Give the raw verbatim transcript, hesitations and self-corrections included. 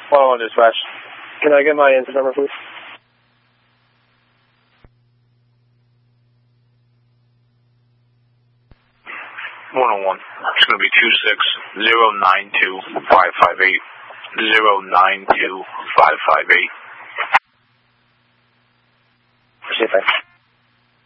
one oh one dispatch. Can I get my incident number, please? one oh one. It's going to be two six zero nine two five five eight. zero nine two five five eight. Appreciate that.